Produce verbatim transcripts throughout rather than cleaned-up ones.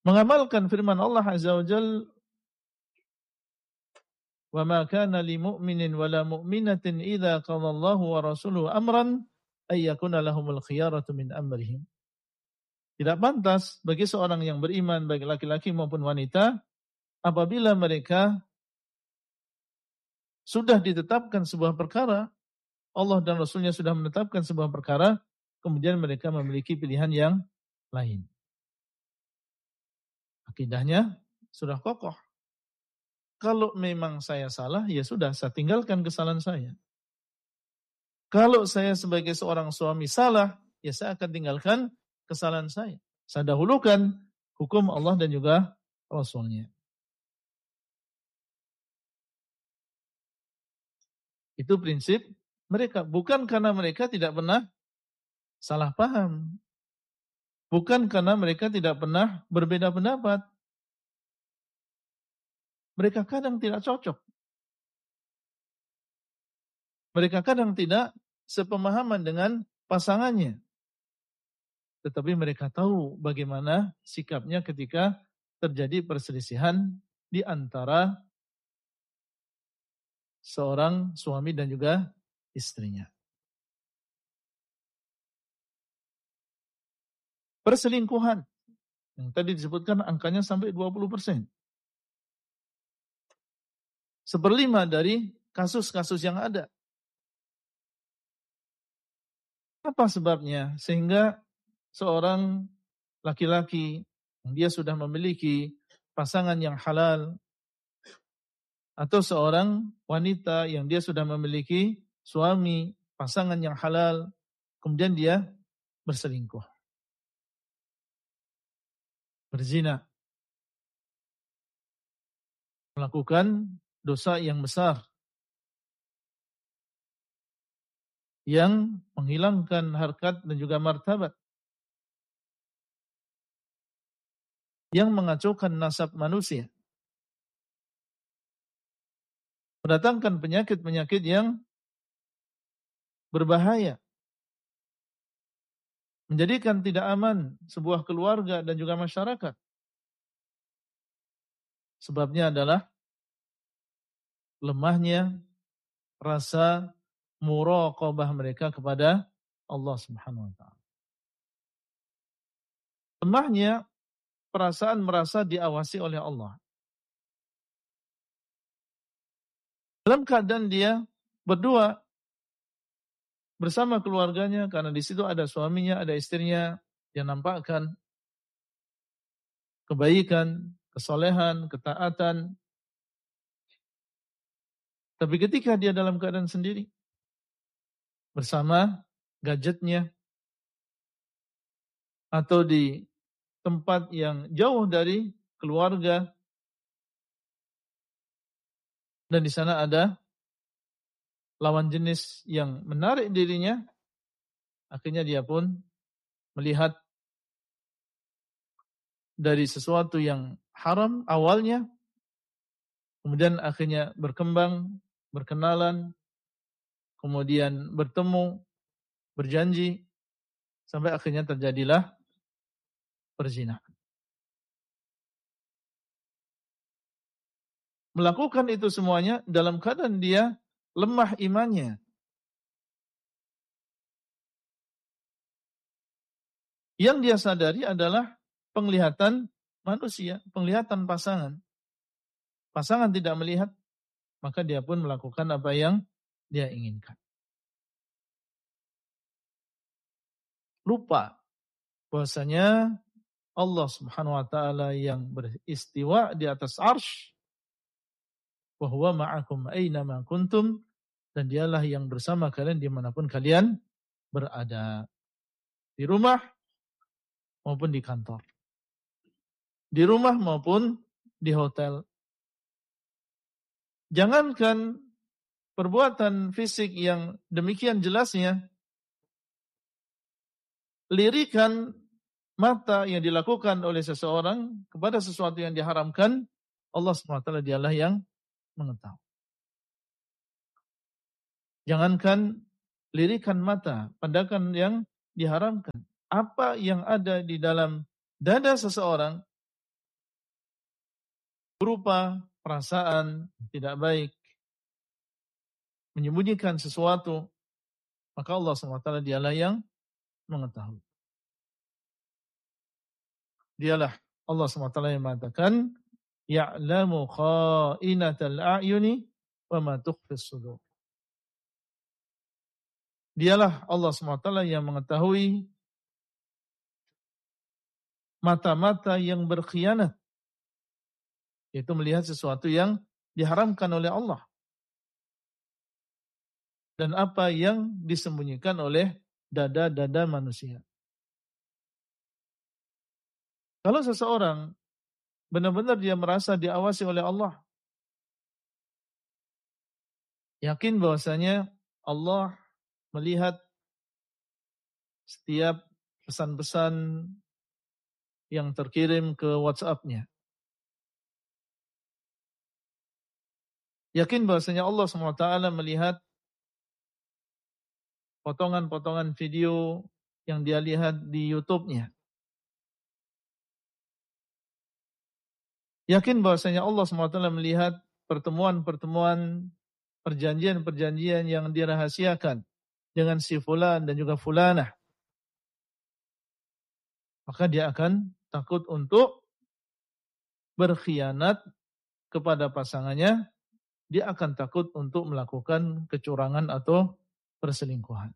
mengamalkan firman Allah Azza wa Jalla, wa ma kana li mu'minin wa la mu'minatin idza qada Allahu wa rasuluhu amran ay yakuna lahumul khiyaratu min amrihim. Tidak pantas bagi seorang yang beriman, baik laki-laki maupun wanita, apabila mereka sudah ditetapkan sebuah perkara, Allah dan Rasulnya sudah menetapkan sebuah perkara, kemudian mereka memiliki pilihan yang lain. Akidahnya sudah kokoh. Kalau memang saya salah, ya sudah, saya tinggalkan kesalahan saya. Kalau saya sebagai seorang suami salah, ya saya akan tinggalkan kesalahan saya. Saya dahulukan hukum Allah dan juga Rasulnya. Itu prinsip mereka. Bukan karena mereka tidak pernah salah paham. Bukan karena mereka tidak pernah berbeda pendapat. Mereka kadang tidak cocok. Mereka kadang tidak sepemahaman dengan pasangannya. Tetapi mereka tahu bagaimana sikapnya ketika terjadi perselisihan di antara seorang suami dan juga istrinya. Perselingkuhan, yang tadi disebutkan angkanya sampai dua puluh persen. Seperlima dari kasus-kasus yang ada. Apa sebabnya? Sehingga seorang laki-laki yang dia sudah memiliki pasangan yang halal, atau seorang wanita yang dia sudah memiliki suami, pasangan yang halal, kemudian dia berselingkuh, berzina, melakukan dosa yang besar, yang menghilangkan harkat dan juga martabat, yang mengacaukan nasab manusia, mendatangkan penyakit-penyakit yang berbahaya, menjadikan tidak aman sebuah keluarga dan juga masyarakat. Sebabnya adalah lemahnya rasa muraqabah mereka kepada Allah Subhanahu wa taala. Lemahnya perasaan merasa diawasi oleh Allah. Dalam keadaan dia berdua bersama keluarganya, karena di situ ada suaminya, ada istrinya, yang nampakkan kebaikan, kesolehan, ketaatan. Tapi ketika dia dalam keadaan sendiri, bersama gadgetnya, atau di tempat yang jauh dari keluarga, dan di sana ada lawan jenis yang menarik dirinya, akhirnya dia pun melihat dari sesuatu yang haram awalnya, kemudian akhirnya berkembang, berkenalan, kemudian bertemu, berjanji, sampai akhirnya terjadilah perzinahan. Melakukan itu semuanya dalam keadaan dia lemah imannya. Yang dia sadari adalah penglihatan manusia, penglihatan pasangan. Pasangan tidak melihat, maka dia pun melakukan apa yang dia inginkan. Lupa bahwasanya Allah Subhanahu wa taala yang beristiwa di atas arsy, wa huwa ma'akum aina ma kuntum, dan dialah yang bersama kalian dimanapun kalian berada, di rumah maupun di kantor, di rumah maupun di hotel. Jangankan perbuatan fisik yang demikian jelasnya, lirikan mata yang dilakukan oleh seseorang kepada sesuatu yang diharamkan, Allah subhanahu wa taala dialah yang mengetahui. Jangankan lirikan mata, pandangan yang diharamkan, apa yang ada di dalam dada seseorang, berupa perasaan tidak baik, menyembunyikan sesuatu, maka Allah subhanahu wa taala dialah yang mengetahui. Dialah Allah subhanahu wa taala yang mengatakan, ya'lamu kha'inatal a'yuni wa ma tukhfis sudur. Dialah Allah subhanahu wa taala yang mengetahui mata-mata yang berkhianat, yaitu melihat sesuatu yang diharamkan oleh Allah, dan apa yang disembunyikan oleh dada-dada manusia. Kalau seseorang benar-benar dia merasa diawasi oleh Allah, yakin bahwasanya Allah melihat setiap pesan-pesan yang terkirim ke WhatsApp-nya. Yakin bahwasanya Allah subhanahu wa taala melihat potongan-potongan video yang dia lihat di YouTube-nya. Yakin bahwasanya Allah subhanahu wa taala melihat pertemuan-pertemuan, perjanjian-perjanjian yang dirahasiakan dengan si fulan dan juga fulanah. Maka dia akan takut untuk berkhianat kepada pasangannya. Dia akan takut untuk melakukan kecurangan atau perselingkuhan.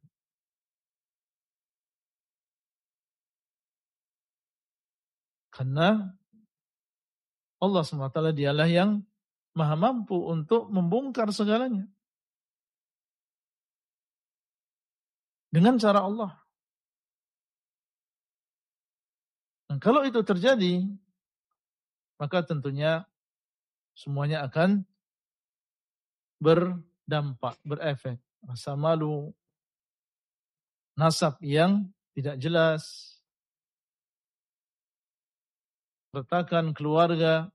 Karena Allah subhanahu wa taala dialah yang maha mampu untuk membongkar segalanya. Dengan cara Allah. Dan kalau itu terjadi, maka tentunya semuanya akan berdampak, berefek. Rasa malu, nasab yang tidak jelas, retakan keluarga,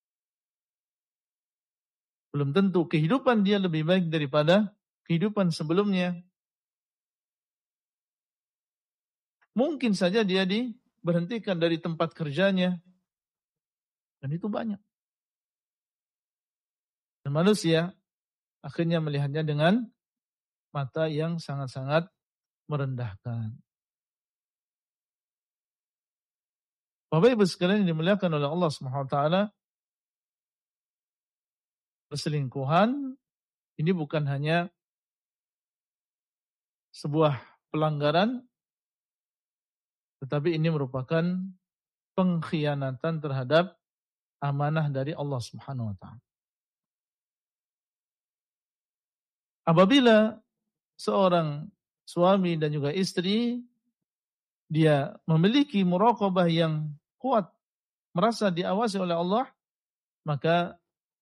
belum tentu kehidupan dia lebih baik daripada kehidupan sebelumnya. Mungkin saja dia diberhentikan dari tempat kerjanya. Dan itu banyak. Dan manusia akhirnya melihatnya dengan mata yang sangat-sangat merendahkan. Bapak Ibu sekalian yang dimuliakan oleh Allah Subhanahu wa taala, perselingkuhan ini bukan hanya sebuah pelanggaran, tetapi ini merupakan pengkhianatan terhadap amanah dari Allah Subhanahu wa taala. Apabila seorang suami dan juga istri dia memiliki muraqabah yang kuat, merasa diawasi oleh Allah, maka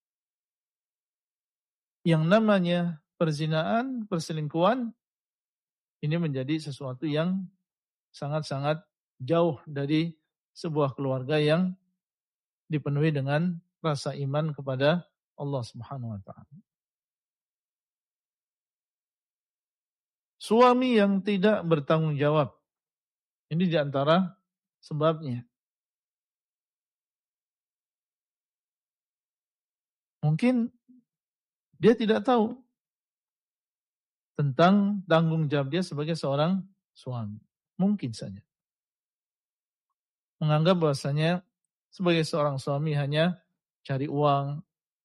yang namanya perzinaan, perselingkuhan ini menjadi sesuatu yang sangat-sangat jauh dari sebuah keluarga yang dipenuhi dengan rasa iman kepada Allah Subhanahu wa taala. Suami yang tidak bertanggung jawab, ini di antara sebabnya. Mungkin dia tidak tahu tentang tanggung jawab dia sebagai seorang suami. Mungkin saja. Menganggap bahwasanya sebagai seorang suami hanya cari uang,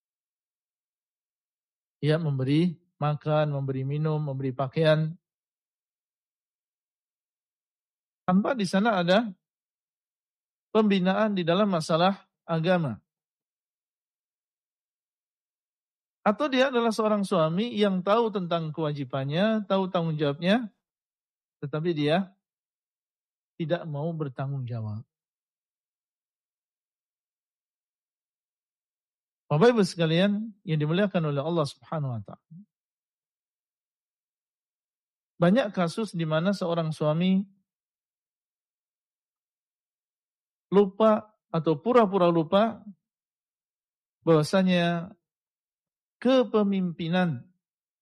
ya memberi makan, memberi minum, memberi pakaian. Tanpa di sana ada pembinaan di dalam masalah agama. Atau dia adalah seorang suami yang tahu tentang kewajibannya, tahu tanggung jawabnya, tetapi dia tidak mau bertanggung jawab. Bapak Ibu sekalian yang dimuliakan oleh Allah Subhanahu wa taala. Banyak kasus di mana seorang suami lupa atau pura-pura lupa bahwasanya kepemimpinan,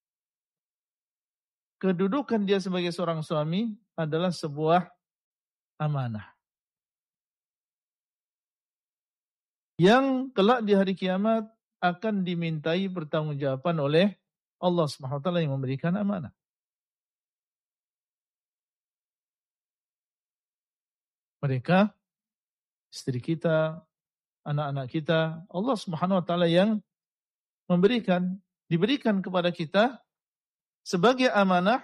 kedudukan dia sebagai seorang suami adalah sebuah amanah. yang kelak di hari kiamat akan dimintai pertanggungjawaban oleh Allah Subhanahu wa taala yang memberikan amanah. Mereka, istri kita, anak-anak kita, Allah Subhanahu wa taala yang memberikan, diberikan kepada kita sebagai amanah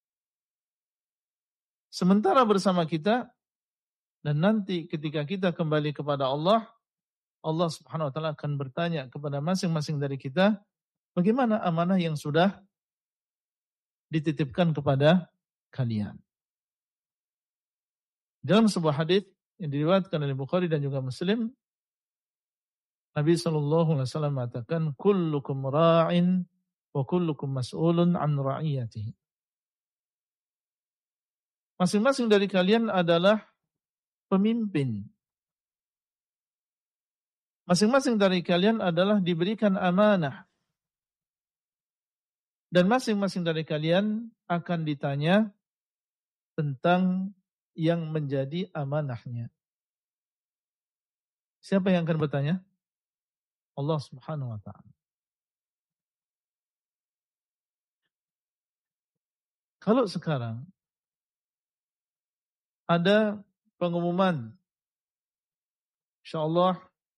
sementara bersama kita, dan nanti ketika kita kembali kepada Allah, Allah Subhanahu wa taala akan bertanya kepada masing-masing dari kita, bagaimana amanah yang sudah dititipkan kepada kalian. Dalam sebuah hadis yang diriwayatkan oleh Bukhari dan juga Muslim, Nabi sallallahu alaihi wasallam mengatakan, kullukum ra'in wa kullukum mas'ulun an ra'iyatihi. Masing-masing dari kalian adalah pemimpin. Masing-masing dari kalian adalah diberikan amanah. Dan masing-masing dari kalian akan ditanya tentang yang menjadi amanahnya. Siapa yang akan bertanya? Allah Subhanahu wa taala. Kalau sekarang ada pengumuman, insyaallah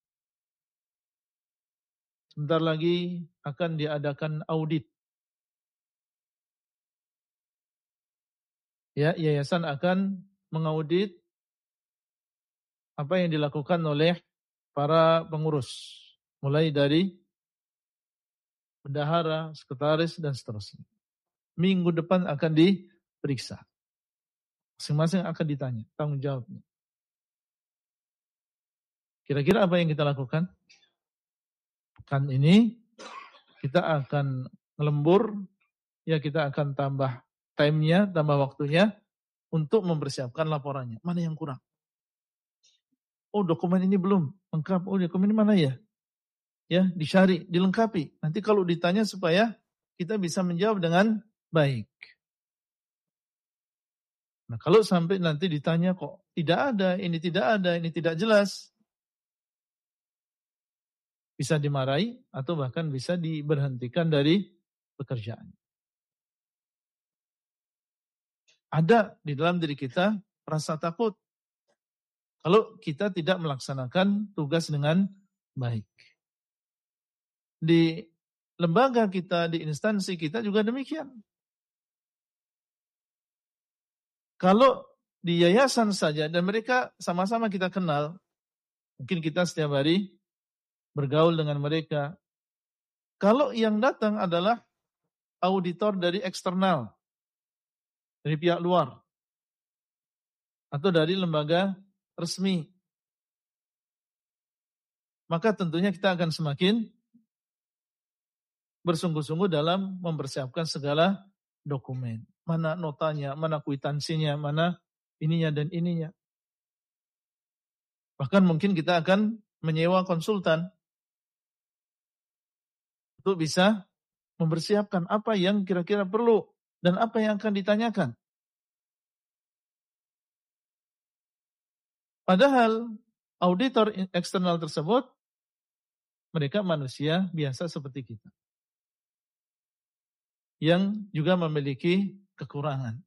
sebentar lagi akan diadakan audit. Ya, yayasan akan mengaudit apa yang dilakukan oleh para pengurus, mulai dari bendahara, sekretaris, dan seterusnya. Minggu depan akan diperiksa. Masing-masing akan ditanya, tanggung jawabnya. Kira-kira apa yang kita lakukan? Pekan ini kita akan ngelembur, ya kita akan tambah time-nya, tambah waktunya untuk mempersiapkan laporannya. Mana yang kurang? Oh, dokumen ini belum lengkap. Oh, dokumen ini mana ya? Ya, dicari, dilengkapi. Nanti kalau ditanya supaya kita bisa menjawab dengan baik. Nah, kalau sampai nanti ditanya kok tidak ada, ini tidak ada, ini tidak jelas, bisa dimarahi atau bahkan bisa diberhentikan dari pekerjaan. Ada di dalam diri kita rasa takut kalau kita tidak melaksanakan tugas dengan baik. Di lembaga kita, di instansi kita juga demikian. Kalau di yayasan saja dan mereka sama-sama kita kenal, mungkin kita setiap hari bergaul dengan mereka. Kalau yang datang adalah auditor dari eksternal, dari pihak luar, atau dari lembaga resmi, maka tentunya kita akan semakin bersungguh-sungguh dalam mempersiapkan segala dokumen. Mana notanya, mana kwitansinya, mana ininya dan ininya. Bahkan mungkin kita akan menyewa konsultan untuk bisa mempersiapkan apa yang kira-kira perlu dan apa yang akan ditanyakan. Padahal auditor eksternal tersebut, mereka manusia biasa seperti kita, yang juga memiliki kekurangan.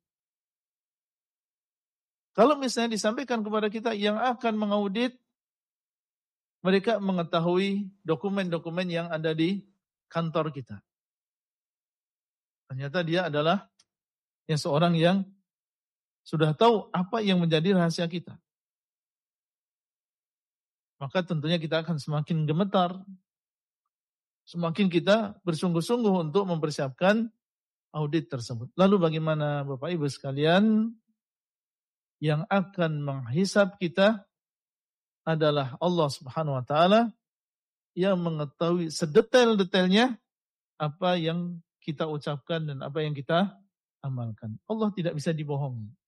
Kalau misalnya disampaikan kepada kita yang akan mengaudit, mereka mengetahui dokumen-dokumen yang ada di kantor kita. Ternyata dia adalah yang seorang yang sudah tahu apa yang menjadi rahasia kita. Maka tentunya kita akan semakin gemetar, semakin kita bersungguh-sungguh untuk mempersiapkan audit tersebut. Lalu bagaimana Bapak Ibu sekalian? Yang akan menghisab kita adalah Allah Subhanahu wa taala yang mengetahui sedetail-detailnya apa yang kita ucapkan dan apa yang kita amalkan. Allah tidak bisa dibohongi.